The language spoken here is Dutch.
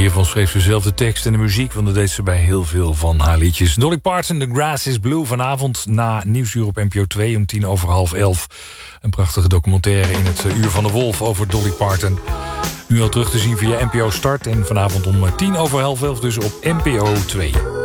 hiervan schreef ze zelf de tekst en de muziek, want dat deed ze bij heel veel van haar liedjes. Dolly Parton, The Grass is Blue, vanavond na Nieuwsuur op NPO 2 om 11:10. Een prachtige documentaire in het Uur van de Wolf over Dolly Parton. Nu al terug te zien via NPO Start en vanavond om 11:10 dus op NPO 2.